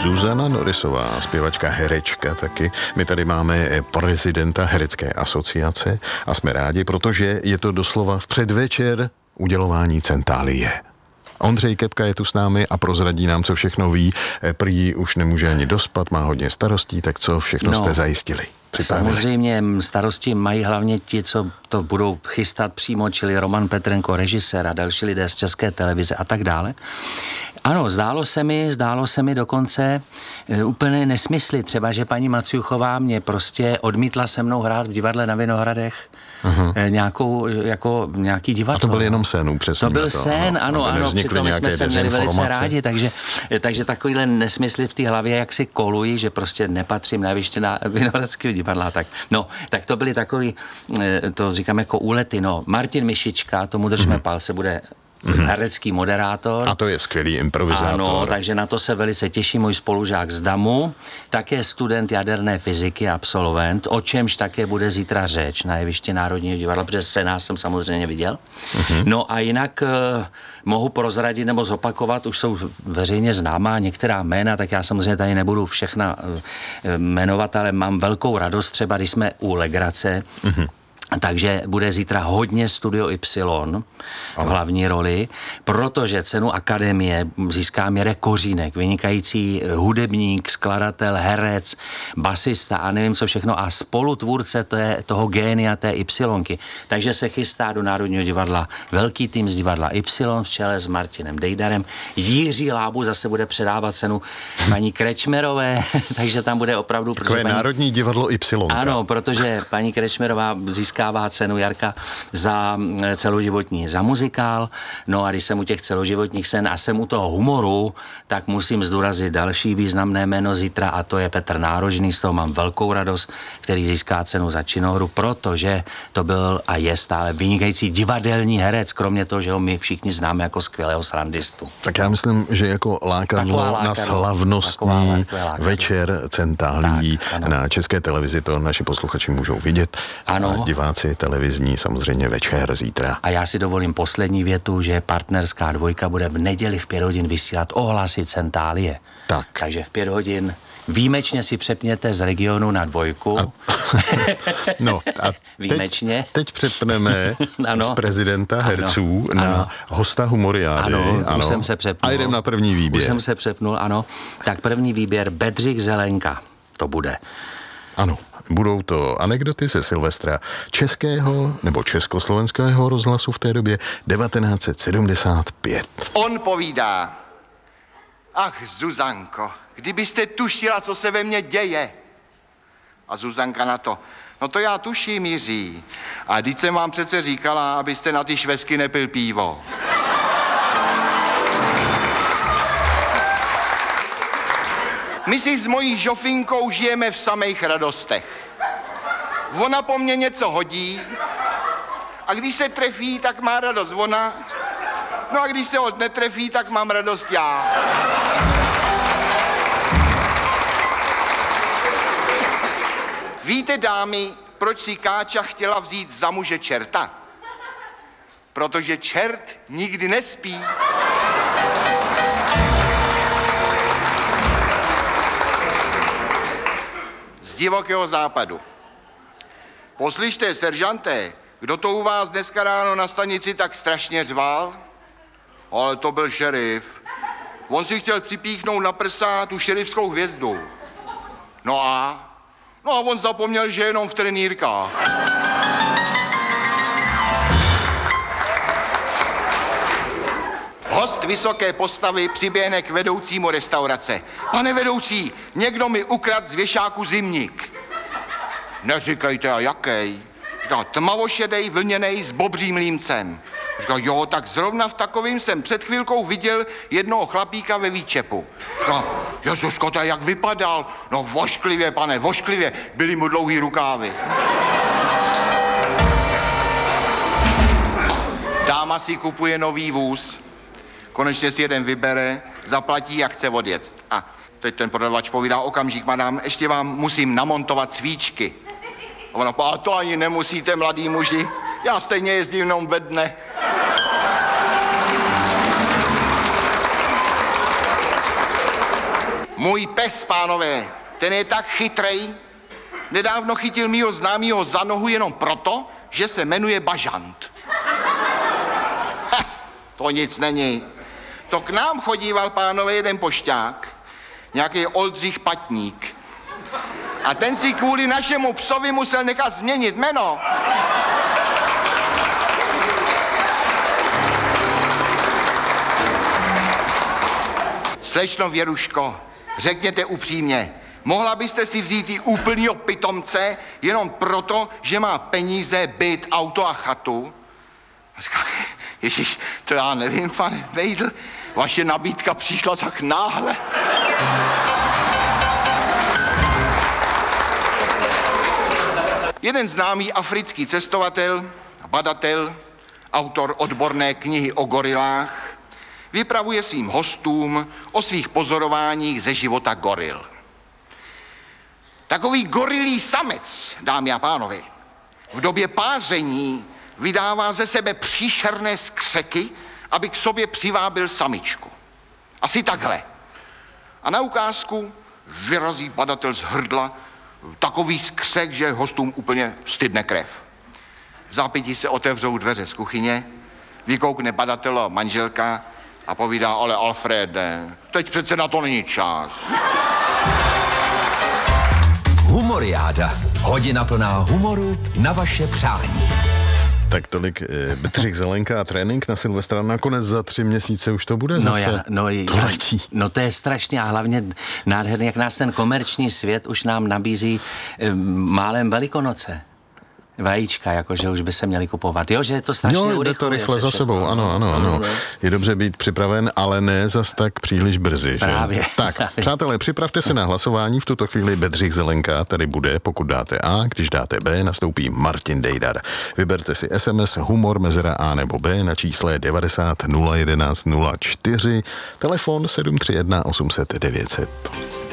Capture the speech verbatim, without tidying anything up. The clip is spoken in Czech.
Zuzana Norrisová, zpěvačka, herečka taky. My tady máme prezidenta Herecké asociace a jsme rádi, protože je to doslova v předvečer udělování centálie. Ondřej Kepka je tu s námi a prozradí nám, co všechno ví. Prý už nemůže ani dospat, má hodně starostí, tak co všechno no, jste zajistili? Připravili. Samozřejmě starosti mají hlavně ti, co to budou chystat přímo, čili Roman Petrenko, režisér a další lidé z České televize a tak dále. Ano, zdálo se mi, zdálo se mi dokonce e, úplně nesmysly. Třeba, že paní Maciuchová mě prostě odmítla se mnou hrát v divadle na Vinohradech uh-huh. e, nějakou, jako nějaký divadlo. A to byl jenom sen, upřesně. To byl to, sen, ano, ano, přitom jsme se měli velice rádi, takže, takže takovýhle nesmysly v té hlavě, jak si kolují, že prostě nepatřím na jeviště na Vinohradského divadla. Tak, no, tak to byly takový, e, to říkám jako úlety, no. Martin Mišička, tomu držme uh-huh. palce, bude Mm-hmm. herecký moderátor. A to je skvělý improvizátor. Ano, takže na to se velice těší můj spolužák z DAMu, také student jaderné fyziky, absolvent, o čemž také bude zítra řeč na jevišti Národního divadla, protože scénář jsem samozřejmě viděl. Mm-hmm. No a jinak eh, mohu prozradit nebo zopakovat, už jsou veřejně známá některá jména, tak já samozřejmě tady nebudu všechna eh, jmenovat, ale mám velkou radost třeba, když jsme u legrace, mm-hmm. Takže bude zítra hodně Studio Y v hlavní roli, protože cenu Akademie získá Mirek Kořínek, vynikající hudebník, skladatel, herec, basista a nevím co všechno a spolutvůrce to je, toho génia té Ypsilonky. Takže se chystá do Národního divadla velký tým z divadla Y v čele s Martinem Dejdarem. Jiří Lábu zase bude předávat cenu paní Krečmerové, takže tam bude opravdu... Takové paní... Národní divadlo Ypsilonka. Ano, protože paní Krečmerová získá cenu Jarka za celoživotní, za muzikál. No a když jsem u těch celoživotních sen a jsem u toho humoru, tak musím zdůraznit další významné jméno zítra a to je Petr Nárožný, z toho mám velkou radost, který získá cenu za činohru, protože to byl a je stále vynikající divadelní herec, kromě toho, že ho my všichni známe jako skvělého srandistu. Tak já myslím, že jako lákadlo lákadlo, na slavnostní večer centálí na České televizi, to naši posluchači můžou vidět. Ano. A diváci televizní samozřejmě večer zítra. A já si dovolím poslední větu, že partnerská dvojka bude v neděli v pět hodin vysílat ohlasy centálie. Tak. Takže v pět hodin výjimečně si přepněte z regionu na dvojku. A, no a výjimečně. Teď, teď přepneme z prezidenta herců ano, na ano. hosta humoriády. Ano, ano, už jsem se přepnul. A jdem na první výběr. Už jsem se přepnul, ano. Tak první výběr Bedřich Zelenka. To bude. Ano. Budou to anekdoty ze Silvestra českého nebo československého rozhlasu v té době devatenáct set sedmdesát pět. On povídá: ach, Zuzanko, kdybyste tušila, co se ve mně děje. A Zuzanka na to: no to já tuším, Jiří. A vždyť jsem vám přece říkala, abyste na ty švesky nepil pivo. My si s mojí Žofinkou žijeme v samých radostech. Ona po mně něco hodí a když se trefí, tak má radost ona. No a když se od netrefí, tak mám radost já. Víte, dámy, proč si Káča chtěla vzít za muže čerta? Protože čert nikdy nespí. Z divokého západu. Poslyšte, seržante, kdo to u vás dneska ráno na stanici tak strašně řval? Ale to byl šerif. On si chtěl připíchnout na prsa tu šerifskou hvězdu. No a? No a on zapomněl, že jenom v trenýrkách. Host vysoké postavy přiběhne k vedoucímu restaurace. Pane vedoucí, někdo mi ukradl z věšáku zimník. Neříkejte, a jaký? Říká, tmavošedej, vlněnej s bobřím límcem. Říká, jo, tak zrovna v takovým jsem před chvilkou viděl jednoho chlapíka ve výčepu. Říká, Jezuško, to jak vypadal? No vošklivě, pane, vošklivě, byly mu dlouhý rukávy. Dáma si kupuje nový vůz. Konečně si jeden vybere, zaplatí, jak chce odjet. A teď ten prodavač povídá: okamžik, madam, ještě vám musím namontovat svíčky. A ona: a to ani nemusíte, mladý muži, já stejně jezdím jenom ve dne. Můj pes, pánové, ten je tak chytrej. Nedávno chytil mýho známýho za nohu jenom proto, že se jmenuje Bažant. Ha, to nic není. To k nám chodíval, pánové, jeden pošťák, nějaký Oldřich Patník. A ten si kvůli našemu psovi musel nechat změnit jméno. Slečno Věruško, řekněte upřímně, mohla byste si vzít i úplnýho pitomce jenom proto, že má peníze, byt, auto a chatu? A říká, ježiš, to já nevím, pane Vejdl, vaše nabídka přišla tak náhle. Jeden známý africký cestovatel, badatel, autor odborné knihy o gorilách, vypravuje svým hostům o svých pozorováních ze života goril. Takový gorilí samec, dámy a pánové, v době páření vydává ze sebe příšerné skřeky, aby k sobě přivábil samičku. Asi takhle. A na ukázku vyrazí badatel z hrdla takový skřek, že hostům úplně stydne krev. V zápětí se otevřou dveře z kuchyně, vykoukne badatel a manželka a povídá, ale Alfrede, teď přece na to není čas. Humoriáda. Hodina plná humoru na vaše přání. Tak tolik e, Bedřich Zelenka a trénink na Silvestra. Nakonec za tři měsíce už to bude no zase. Já, no, to já, letí. No to je strašně a hlavně nádherný, jak nás ten komerční svět už nám nabízí e, málem Velikonoce. Vajíčka, jakože už by se měli kupovat. Jo, že je to strašně urychluje. Jo, jde to rychle za sebou, ano, ano, ano. Je dobře být připraven, ale ne zas tak příliš brzy. Právě. Že? Tak, přátelé, připravte se na hlasování. V tuto chvíli Bedřich Zelenka tady bude, pokud dáte A, když dáte B, nastoupí Martin Dejdar. Vyberte si es em es humor mezera A nebo B na čísle devadesát nula jedenáct nula čtyři, telefon sedm tři jedna osm set devět set.